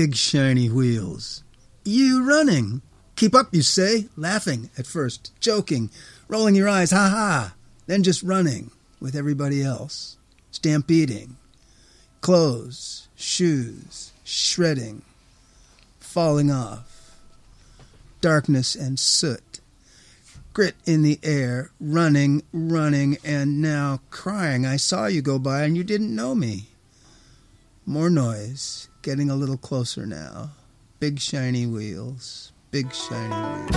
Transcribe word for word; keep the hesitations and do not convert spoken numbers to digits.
big shiny wheels. You running. Keep up, you say, laughing at first, joking, rolling your eyes, ha-ha, then just running with everybody else, stampeding, clothes, shoes, shredding, falling off, darkness and soot, grit in the air, running, running, and now crying. I saw you go by and you didn't know me. More noise, getting a little closer now. Big shiny wheels, big shiny wheels.